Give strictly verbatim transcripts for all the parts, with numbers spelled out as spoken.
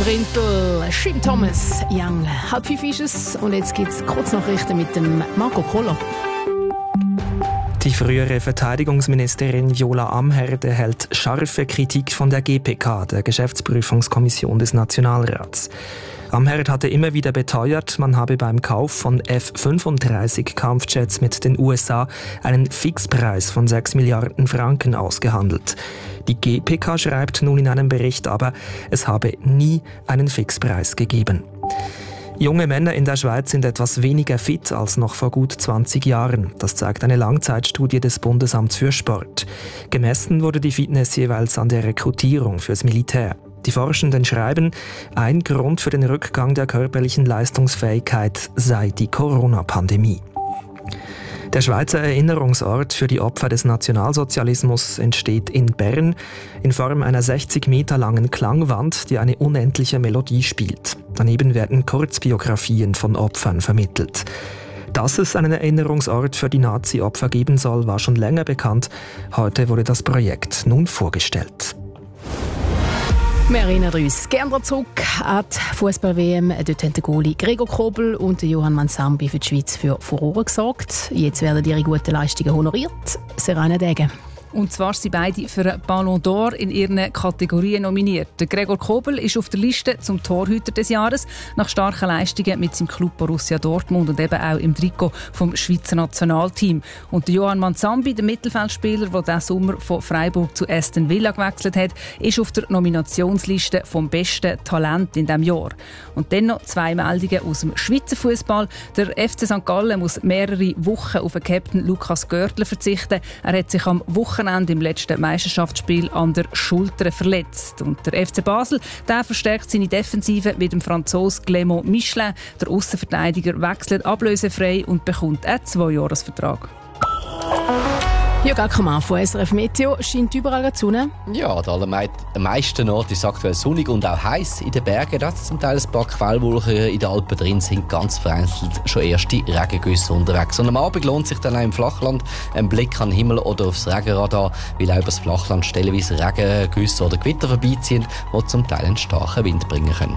Brintel, Jim Thomas, Young. Halb fünf ist es und jetzt gibt es Kurznachrichten mit dem Marco Kohler. Die frühere Verteidigungsministerin Viola Amherd erhält scharfe Kritik von der G P K, der Geschäftsprüfungskommission des Nationalrats. Amherd hatte immer wieder beteuert, man habe beim Kauf von F fünfunddreißig Kampfjets mit den U S A einen Fixpreis von sechs Milliarden Franken ausgehandelt. Die G P K schreibt nun in einem Bericht aber, es habe nie einen Fixpreis gegeben. Junge Männer in der Schweiz sind etwas weniger fit als noch vor gut zwanzig Jahren. Das zeigt eine Langzeitstudie des Bundesamts für Sport. Gemessen wurde die Fitness jeweils an der Rekrutierung fürs Militär. Die Forschenden schreiben, ein Grund für den Rückgang der körperlichen Leistungsfähigkeit sei die Corona-Pandemie. Der Schweizer Erinnerungsort für die Opfer des Nationalsozialismus entsteht in Bern in Form einer sechzig Meter langen Klangwand, die eine unendliche Melodie spielt. Daneben werden Kurzbiografien von Opfern vermittelt. Dass es einen Erinnerungsort für die Nazi-Opfer geben soll, war schon länger bekannt. Heute wurde das Projekt nun vorgestellt. Wir erinnern uns gerne zurück an die Fußball-W M. Dort haben der Goalie Gregor Kobel und Johann Mansambi für die Schweiz für Furore gesorgt. Jetzt werden ihre guten Leistungen honoriert. Serena Degen. Und zwar sind beide für einen Ballon d'Or in ihren Kategorien nominiert. Der Gregor Kobel ist auf der Liste zum Torhüter des Jahres nach starken Leistungen mit seinem Club Borussia Dortmund und eben auch im Trikot vom Schweizer Nationalteam. Und der Johann Mansambi, der Mittelfeldspieler, der diesen Sommer von Freiburg zu Aston Villa gewechselt hat, ist auf der Nominationsliste vom besten Talent in diesem Jahr. Und dann noch zwei Meldungen aus dem Schweizer Fußball. Der F C Sankt Gallen muss mehrere Wochen auf den Captain Lukas Görtler verzichten. Er hat sich am Wochenende im letzten Meisterschaftsspiel an der Schulter verletzt. Und der F C Basel, der verstärkt seine Defensive mit dem Franzosen Clément Michelin. Der Aussenverteidiger wechselt ablösefrei und bekommt einen Zweijahresvertrag. Jörg Ackermann von S R F Meteo. Scheint überall die Sonne? Ja, an den meisten Orten ist es aktuell sonnig und auch heiß. In den Bergen da zum Teil ein paar Quellwolken, in den Alpen drin sind ganz vereinzelt schon erste Regengüsse unterwegs. Und am Abend lohnt sich dann auch im Flachland ein Blick an den Himmel oder aufs Regenradar, weil auch über das Flachland stellenweise Regengüsse oder Gewitter vorbeiziehen, die zum Teil einen starken Wind bringen können.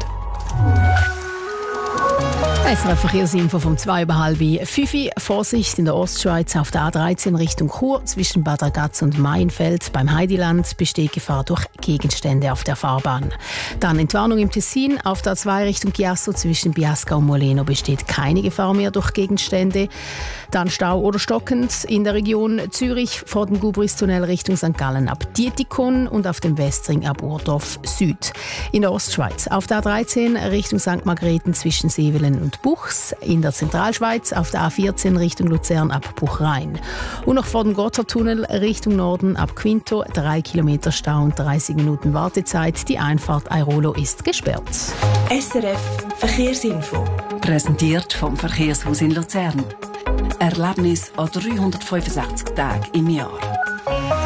S R F-Verkehrsinfo vom zwei über halb fünf. Vorsicht in der Ostschweiz auf der A dreizehn Richtung Chur zwischen Bad Ragaz und Mainfeld. Beim Heidiland besteht Gefahr durch Gegenstände auf der Fahrbahn. Dann Entwarnung im Tessin. Auf der A zwei Richtung Chiasso zwischen Biasca und Moleno besteht keine Gefahr mehr durch Gegenstände. Dann Stau oder stockend in der Region Zürich vor dem Gubristunnel Richtung Sankt Gallen ab Dietikon und auf dem Westring ab Urdorf Süd. In der Ostschweiz auf der A dreizehn Richtung Sankt Margrethen zwischen Sevelen und Buchs, in der Zentralschweiz auf der A vierzehn Richtung Luzern ab Buchrhein. Und noch vor dem Gotthardtunnel Richtung Norden ab Quinto, drei Kilometer Stau und dreißig Minuten Wartezeit. Die Einfahrt Airolo ist gesperrt. S R F Verkehrsinfo. Präsentiert vom Verkehrshaus in Luzern. Erlebnis an dreihundertfünfundsechzig Tagen im Jahr.